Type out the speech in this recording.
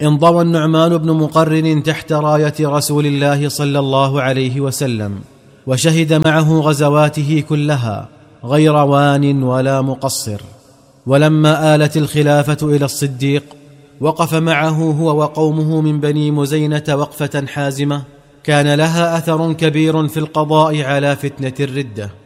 انضوى النعمان بن مقرن تحت راية رسول الله صلى الله عليه وسلم، وشهد معه غزواته كلها غير وان ولا مقصر. ولما آلت الخلافة إلى الصديق وقف معه هو وقومه من بني مزينة وقفة حازمة كان لها أثر كبير في القضاء على فتنة الردة.